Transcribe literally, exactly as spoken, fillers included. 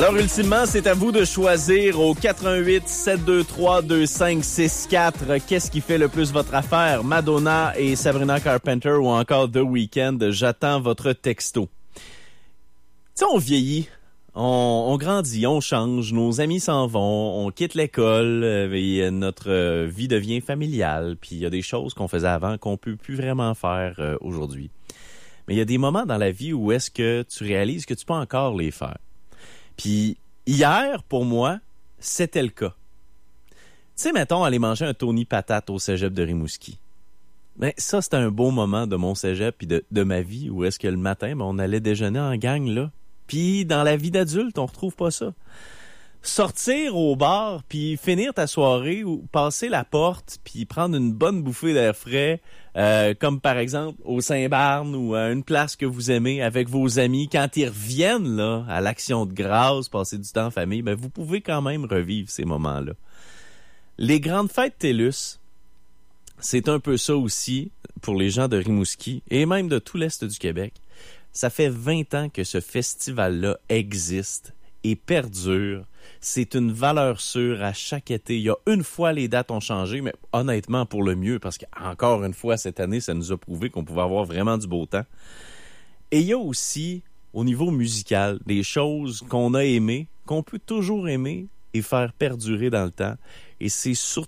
Alors, ultimement, c'est à vous de choisir au quatre un huit sept deux trois deux cinq six quatre. Qu'est-ce qui fait le plus votre affaire? Madonna et Sabrina Carpenter ou encore The Weeknd? J'attends votre texto. Tu sais, on vieillit, on, on grandit, on change, nos amis s'en vont, on quitte l'école et notre vie devient familiale. Puis il y a des choses qu'on faisait avant qu'on peut plus vraiment faire euh, aujourd'hui. Mais il y a des moments dans la vie où est-ce que tu réalises que tu peux encore les faire. Puis hier, pour moi, c'était le cas. Tu sais, mettons, aller manger un Tony Patate au cégep de Rimouski. Ben, ça, c'était un beau moment de mon cégep puis de, de ma vie où est-ce que le matin, ben, on allait déjeuner en gang, là. Puis dans la vie d'adulte, on retrouve pas ça. Sortir au bar, puis finir ta soirée ou passer la porte, puis prendre une bonne bouffée d'air frais, euh, comme par exemple au Saint-Barne ou à une place que vous aimez avec vos amis, quand ils reviennent là à l'Action de grâce, passer du temps en famille, ben vous pouvez quand même revivre ces moments-là. Les grandes fêtes TELUS, c'est un peu ça aussi pour les gens de Rimouski et même de tout l'Est du Québec. Ça fait vingt ans que ce festival-là existe et perdure. C'est une valeur sûre à chaque été. Il y a une fois, les dates ont changé, mais honnêtement, pour le mieux, parce qu'encore une fois, cette année, ça nous a prouvé qu'on pouvait avoir vraiment du beau temps. Et il y a aussi, au niveau musical, des choses qu'on a aimées, qu'on peut toujours aimer et faire perdurer dans le temps. Et c'est surtout